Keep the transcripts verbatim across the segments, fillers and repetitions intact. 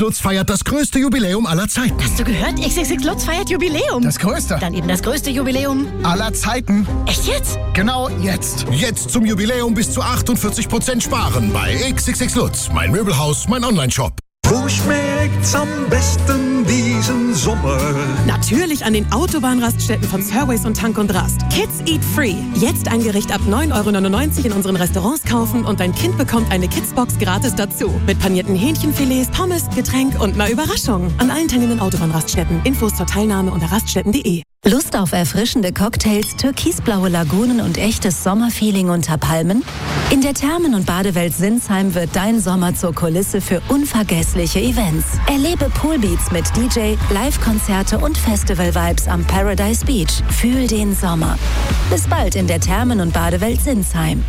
Lutz feiert das größte Jubiläum aller Zeiten. Hast du gehört? X X X Lutz feiert Jubiläum. Das größte? Dann eben das größte Jubiläum aller Zeiten. Echt jetzt? Genau jetzt. Jetzt zum Jubiläum bis zu achtundvierzig Prozent sparen bei X X X Lutz. Mein Möbelhaus, mein Onlineshop. Wo schmeckt's am besten diesen Sommer? Natürlich an den Autobahnraststätten von Surways und Tank und Rast. Kids Eat Free. Jetzt ein Gericht ab neun Euro neunundneunzig in unseren Restaurants kaufen und dein Kind bekommt eine Kidsbox gratis dazu. Mit panierten Hähnchenfilets, Pommes, Getränk und einer Überraschung. An allen teilnehmenden Autobahnraststätten. Infos zur Teilnahme unter raststätten punkt de. Lust auf erfrischende Cocktails, türkisblaue Lagunen und echtes Sommerfeeling unter Palmen? In der Thermen- und Badewelt Sinsheim wird dein Sommer zur Kulisse für unvergessliche Events. Erlebe Poolbeats mit D J, Live-Konzerte und Festival-Vibes am Paradise Beach. Fühl den Sommer. Bis bald in der Thermen- und Badewelt Sinsheim.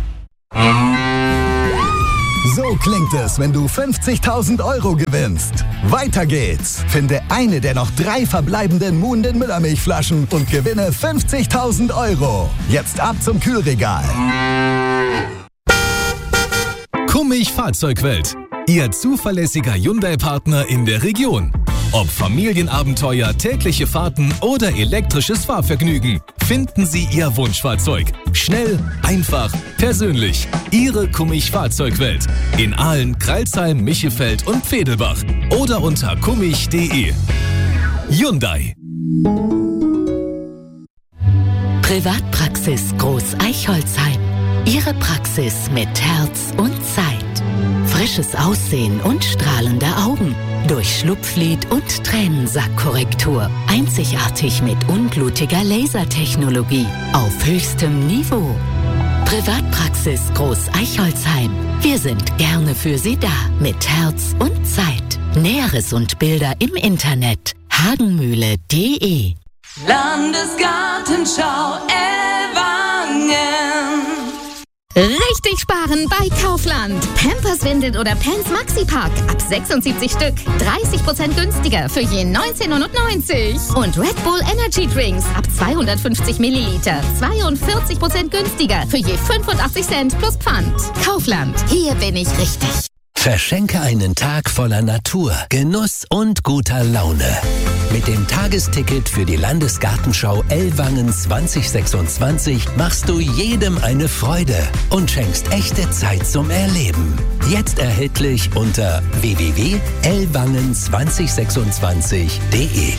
So klingt es, wenn du fünfzigtausend Euro gewinnst. Weiter geht's. Finde eine der noch drei verbleibenden Moon den Müllermilchflaschen und gewinne fünfzigtausend Euro. Jetzt ab zum Kühlregal. Kummig Fahrzeugwelt. Ihr zuverlässiger Hyundai-Partner in der Region. Ob Familienabenteuer, tägliche Fahrten oder elektrisches Fahrvergnügen, finden Sie Ihr Wunschfahrzeug. Schnell, einfach, persönlich. Ihre Kummig Fahrzeugwelt. In Aalen, Crailsheim, Michefeld und Pfedelbach. Oder unter kummig punkt de. Hyundai. Privatpraxis Groß Eichholzheim. Ihre Praxis mit Herz und Zeit. Frisches Aussehen und strahlende Augen. Durch Schlupflid und Tränensackkorrektur. Einzigartig mit unblutiger Lasertechnologie. Auf höchstem Niveau. Privatpraxis Groß Eichholzheim. Wir sind gerne für Sie da. Mit Herz und Zeit. Näheres und Bilder im Internet. hagenmühle punkt de. Landesgartenschau Ellwangen. Richtig sparen bei Kaufland. Pampers, Windeln oder Pants Maxi-Pack ab sechsundsiebzig Stück. dreißig Prozent günstiger für je neunzehn neunundneunzig. Und Red Bull Energy Drinks ab zweihundertfünfzig Milliliter. zweiundvierzig Prozent günstiger für je fünfundachtzig Cent plus Pfand. Kaufland. Hier bin ich richtig. Verschenke einen Tag voller Natur, Genuss und guter Laune. Mit dem Tagesticket für die Landesgartenschau Ellwangen zwanzig sechsundzwanzig machst du jedem eine Freude und schenkst echte Zeit zum Erleben. Jetzt erhältlich unter w w w punkt ellwangen zwanzig sechsundzwanzig punkt de.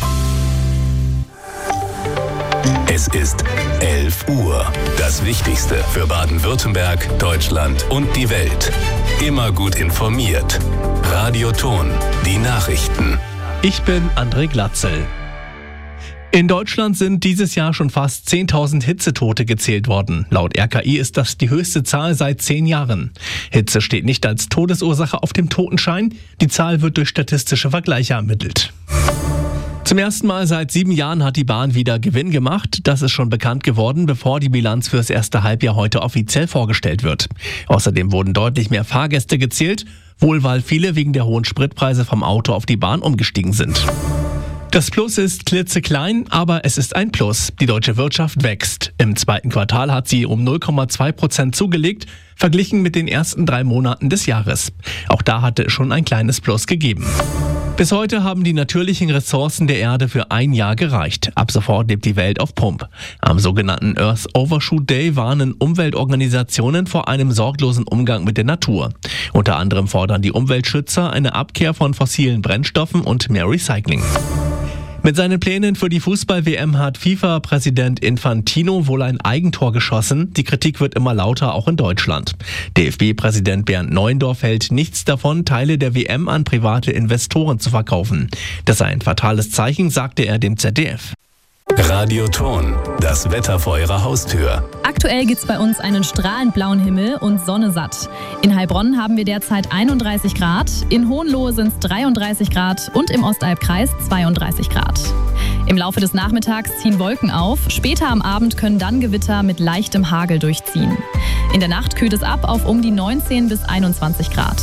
Es ist elf Uhr. Das Wichtigste für Baden-Württemberg, Deutschland und die Welt. Immer gut informiert. Radioton, die Nachrichten. Ich bin André Glatzel. In Deutschland sind dieses Jahr schon fast zehntausend Hitzetote gezählt worden. Laut R K I ist das die höchste Zahl seit zehn Jahren. Hitze steht nicht als Todesursache auf dem Totenschein. Die Zahl wird durch statistische Vergleiche ermittelt. Zum ersten Mal seit sieben Jahren hat die Bahn wieder Gewinn gemacht. Das ist schon bekannt geworden, bevor die Bilanz fürs erste Halbjahr heute offiziell vorgestellt wird. Außerdem wurden deutlich mehr Fahrgäste gezählt, wohl weil viele wegen der hohen Spritpreise vom Auto auf die Bahn umgestiegen sind. Das Plus ist klitzeklein, aber es ist ein Plus. Die deutsche Wirtschaft wächst. Im zweiten Quartal hat sie um null Komma zwei Prozent zugelegt, verglichen mit den ersten drei Monaten des Jahres. Auch da hatte es schon ein kleines Plus gegeben. Bis heute haben die natürlichen Ressourcen der Erde für ein Jahr gereicht. Ab sofort lebt die Welt auf Pump. Am sogenannten Earth Overshoot Day warnen Umweltorganisationen vor einem sorglosen Umgang mit der Natur. Unter anderem fordern die Umweltschützer eine Abkehr von fossilen Brennstoffen und mehr Recycling. Mit seinen Plänen für die Fußball-W M hat FIFA-Präsident Infantino wohl ein Eigentor geschossen. Die Kritik wird immer lauter, auch in Deutschland. D F B-Präsident Bernd Neuendorf hält nichts davon, Teile der W M an private Investoren zu verkaufen. Das sei ein fatales Zeichen, sagte er dem Z D F. Radioton, das Wetter vor Ihrer Haustür. Aktuell gibt's bei uns einen strahlend blauen Himmel und Sonne satt. In Heilbronn haben wir derzeit einunddreißig Grad, in Hohenlohe sind es dreiunddreißig Grad und im Ostalbkreis zweiunddreißig Grad. Im Laufe des Nachmittags ziehen Wolken auf, später am Abend können dann Gewitter mit leichtem Hagel durchziehen. In der Nacht kühlt es ab auf um die neunzehn bis einundzwanzig Grad.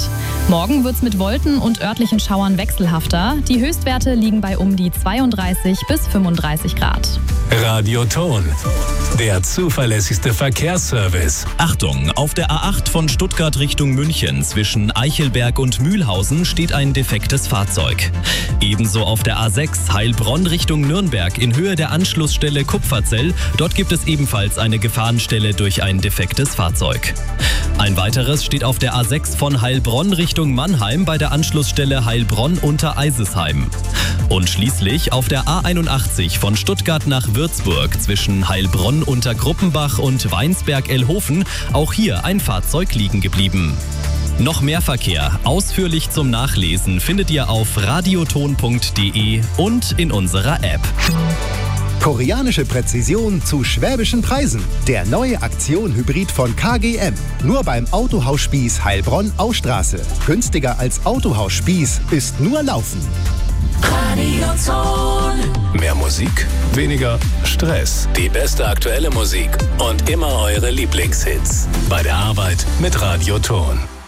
Morgen wird's mit Wolken und örtlichen Schauern wechselhafter. Die Höchstwerte liegen bei um die zweiunddreißig bis fünfunddreißig Grad. Radioton, der zuverlässigste Verkehrsservice. Achtung, auf der A acht von Stuttgart Richtung München zwischen Eichelberg und Mühlhausen steht ein defektes Fahrzeug. Ebenso auf der A sechs Heilbronn Richtung Nürnberg in Höhe der Anschlussstelle Kupferzell. Dort gibt es ebenfalls eine Gefahrenstelle durch ein defektes Fahrzeug. Ein weiteres steht auf der A sechs von Heilbronn Richtung Mannheim bei der Anschlussstelle Heilbronn unter Eisesheim. Und schließlich auf der A einundachtzig von Stuttgart nach Würzburg zwischen Heilbronn unter Gruppenbach und Weinsberg-Elhofen, auch hier ein Fahrzeug liegen geblieben. Noch mehr Verkehr, ausführlich zum Nachlesen, findet ihr auf radioton punkt de und in unserer App. Koreanische Präzision zu schwäbischen Preisen. Der neue Aktion-Hybrid von K G M. Nur beim Autohaus Spieß Heilbronn-Austraße. Günstiger als Autohaus Spieß ist nur Laufen. Radioton. Mehr Musik, weniger Stress. Die beste aktuelle Musik und immer eure Lieblingshits. Bei der Arbeit mit Radioton.